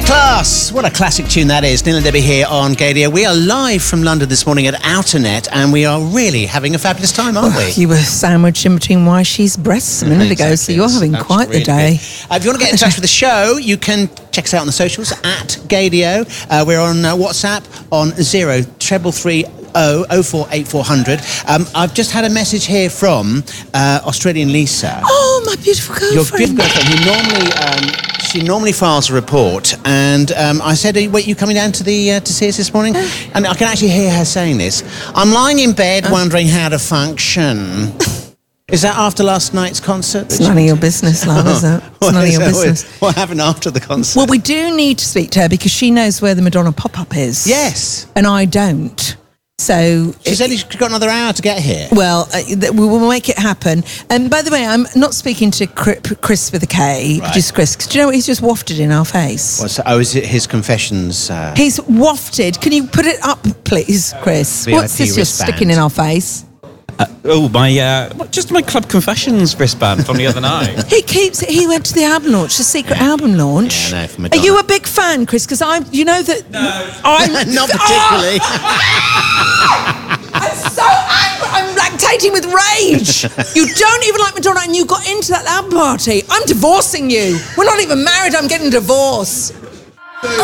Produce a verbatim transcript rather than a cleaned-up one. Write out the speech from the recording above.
Class, what a classic tune that is. Neil and Debbie here on Gadio. We are live from London this morning at Outernet, and we are really having a fabulous time, aren't we? You were sandwiched in between Weishi's breasts a minute Exactly. ago, so you're having That's quite really the day. Uh, if you want to get in touch with the show, you can check us out on the socials at Gadio. Uh, we're on uh, WhatsApp on zero treble three oh oh four eight four hundred. Um, I've just had a message here from uh, Australian Lisa. Oh, my beautiful girlfriend. Your beautiful girlfriend, who normally um, she normally files a report, and um, I said, "Wait, you coming down to the uh, to see us this morning?" And I can actually hear her saying this. I'm lying in bed wondering how to function. Is that after last night's concert? It's none of your business, love, is it? It's What none of is your that? business. What happened after the concert? Well, we do need to speak to her because she knows where the Madonna pop-up is. Yes. And I don't. So... She said she's got another hour to get here. Well, uh, th- we will make it happen. And by the way, I'm not speaking to Cri- Chris with a K, Right. just Chris. 'Cause do you know what he's just wafted in our face? What's that? Oh, is it his confessions? Uh, He's wafted. Can you put it up, please, Chris? V I P What's this you're wristband. sticking in our face? Uh, oh, my, uh, what- just my Club Confessions wristband from the other night. He keeps. He went to the album launch, the secret album launch. Yeah, I know, for Are Madonna. you a big fan, Chris? Because I'm. You know that. No. I'm Not particularly. I'm so angry. I'm lactating with rage. You don't even like Madonna, and you got into that album party. I'm divorcing you. We're not even married. I'm getting a divorce.